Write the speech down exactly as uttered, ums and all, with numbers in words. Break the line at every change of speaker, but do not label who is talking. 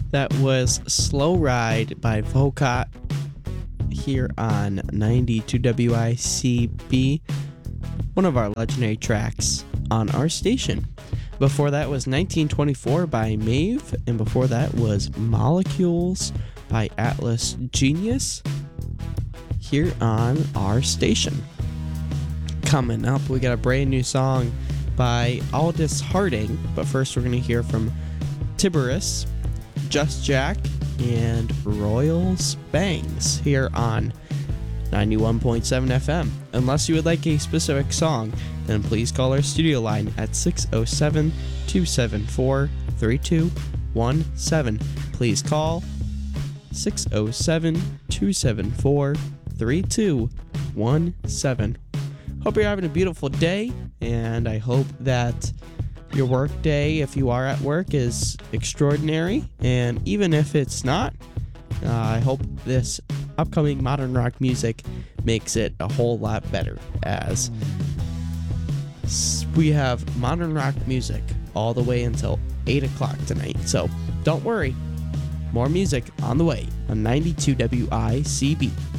That was Slow Ride by Vocot here on ninety-two W I C B, one of our legendary tracks on our station. Before that was nineteen twenty-four by Maeve, and before that was Molecules by Atlas Genius here on our station. Coming up, we got a brand new song by Aldous Harding, but first we're going to hear from Tiberius, Just Jack, and Royal Spangs here on ninety-one point seven F M. Unless you would like a specific song, then please call our studio line at six oh seven, two seven four, three two one seven. Please call six oh seven, two seven four, three two one seven. Hope you're having a beautiful day, and I hope that your work day, if you are at work, is extraordinary. And even if it's not, uh, I hope this upcoming modern rock music makes it a whole lot better, as we have modern rock music all the way until eight o'clock tonight. So don't worry, more music on the way on ninety-two W I C B.